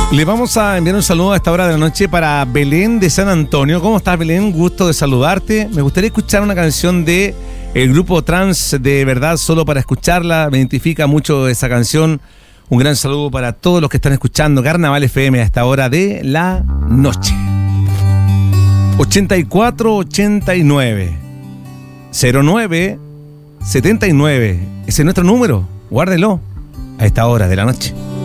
Le vamos a enviar un saludo a esta hora de la noche para Belén de San Antonio. ¿Cómo estás, Belén? Gusto de saludarte. Me gustaría escuchar una canción de el grupo Trans, de verdad, solo para escucharla. Me identifica mucho esa canción. Un gran saludo para todos los que están escuchando Carnaval FM a esta hora de la noche. 8489 09 79. Ese es nuestro número. Guárdelo a esta hora de la noche.